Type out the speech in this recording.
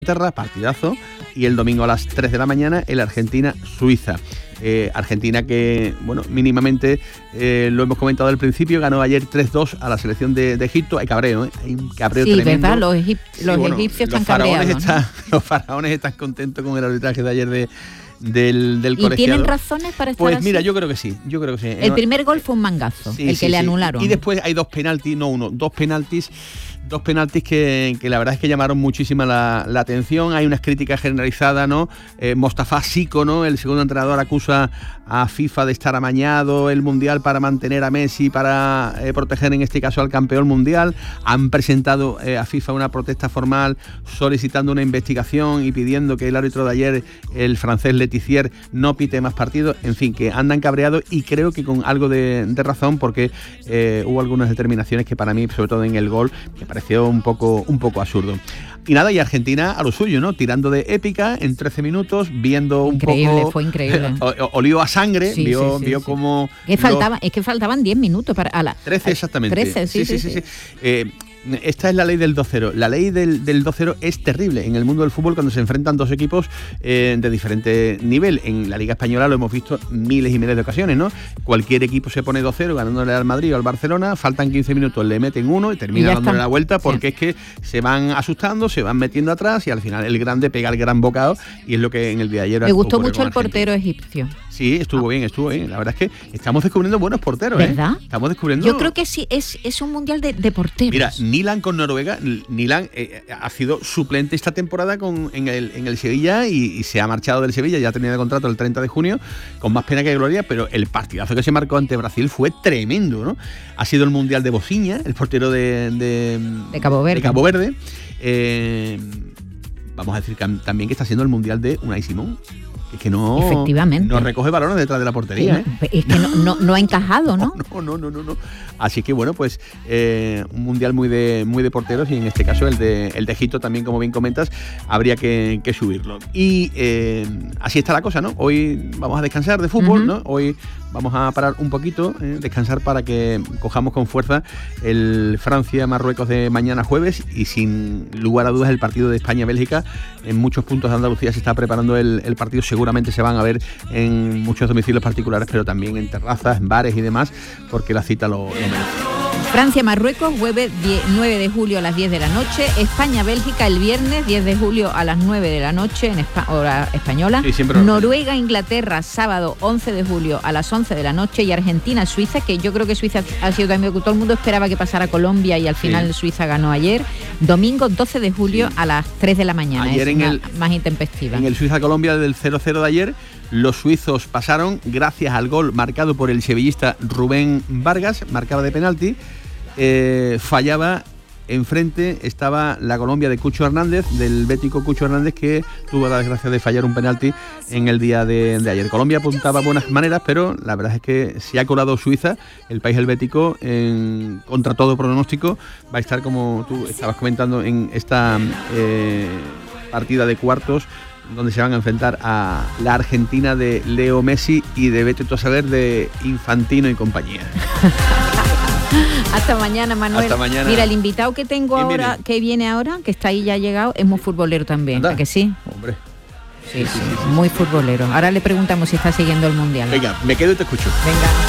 partidazo, y el domingo a las 3 de la mañana el Argentina-Suiza. Argentina que, bueno, mínimamente lo hemos comentado al principio, ganó ayer 3-2 a la selección de Egipto. Hay cabreo, hay un cabreo tremendo. Verdad, los egipcios están cabreados, ¿no? Los faraones están contentos con el arbitraje de ayer del colegiado. ¿Y tienen razones para estar Pues mira, así? yo creo que sí. El primer gol fue un mangazo, que le anularon. Y después hay dos penaltis que la verdad es que llamaron muchísima la atención. Hay unas críticas generalizadas, ¿no? Mostafa Siko, ¿no? El segundo entrenador, acusa a FIFA de estar amañado el Mundial para mantener a Messi, para proteger en este caso al campeón mundial. Han presentado a FIFA una protesta formal solicitando una investigación y pidiendo que el árbitro de ayer, el francés Letizier, no pite más partidos. En fin, que andan cabreados, y creo que con algo de razón, porque hubo algunas determinaciones que para mí, sobre todo en el gol, me pareció un poco absurdo. Y nada, y Argentina a lo suyo, ¿no? Tirando de épica en 13 minutos, viendo fue increíble. Olió a sangre, Sí, vio sí. cómo... Es que faltaban 10 minutos para... 13 exactamente. 13, sí. Esta es la ley del 2-0. La ley del 2-0 es terrible en el mundo del fútbol cuando se enfrentan dos equipos de diferente nivel. En la Liga Española lo hemos visto miles y miles de ocasiones, ¿no? Cualquier equipo se pone 2-0 ganándole al Madrid o al Barcelona, faltan 15 minutos, le meten uno y termina dándole la vuelta, porque es que se van asustando, se van metiendo atrás, y al final el grande pega el gran bocado, y es lo que en el día de ayer... Me gustó mucho el portero egipcio. Sí, estuvo bien. La verdad es que estamos descubriendo buenos porteros, ¿verdad? Estamos descubriendo... Yo creo que sí, es un mundial de porteros. Mira, Nilan con Noruega. Nilan ha sido suplente esta temporada en el Sevilla, y se ha marchado del Sevilla, ya ha terminado el contrato el 30 de junio, con más pena que gloria, pero el partidazo que se marcó ante Brasil fue tremendo, ¿no? Ha sido el mundial de Bociña, el portero de Cabo Verde. De Cabo Verde. Vamos a decir también que está siendo el mundial de Unai Simón. Es que no recoge balones detrás de la portería. Es que no ha encajado, ¿no? No. Así que bueno, pues un mundial muy de porteros, y en este caso el de Egipto también, como bien comentas, habría que subirlo. Y así está la cosa, ¿no? Hoy vamos a descansar de fútbol, ¿no? Hoy vamos a parar un poquito, descansar para que cojamos con fuerza el Francia-Marruecos de mañana jueves, y sin lugar a dudas el partido de España-Bélgica. En muchos puntos de Andalucía se está preparando el partido. Seguramente se van a ver en muchos domicilios particulares, pero también en terrazas, en bares y demás, porque la cita lo merece. Francia-Marruecos, jueves 9 de julio a las 10 de la noche. España-Bélgica el viernes 10 de julio a las 9 de la noche en hora española. Sí, Noruega-Inglaterra, sábado 11 de julio a las 11 de la noche. Y Argentina-Suiza, que yo creo que Suiza ha sido también, todo el mundo esperaba que pasara Colombia, y al final Suiza ganó ayer. Domingo 12 de julio a las 3 de la mañana. Ayer más intempestiva. En el Suiza-Colombia del 0-0 de ayer, los suizos pasaron gracias al gol marcado por el sevillista Rubén Vargas, marcaba de penalti. Fallaba enfrente, estaba la Colombia de Cucho Hernández, del bético Cucho Hernández, que tuvo la desgracia de fallar un penalti en el día de ayer. Colombia apuntaba buenas maneras, pero la verdad es que se ha colado Suiza, el país helvético, contra todo pronóstico. Va a estar, como tú estabas comentando, en esta partida de cuartos, donde se van a enfrentar a la Argentina de Leo Messi y de vete tú a saber de Infantino y compañía. Hasta mañana, Manuel. Hasta mañana. Mira, el invitado que tengo ahora, que viene ahora, que está ahí ya llegado, es muy futbolero también. ¿A que sí? Hombre. Sí, muy futbolero. Ahora le preguntamos si está siguiendo el Mundial. Venga, me quedo y te escucho. Venga.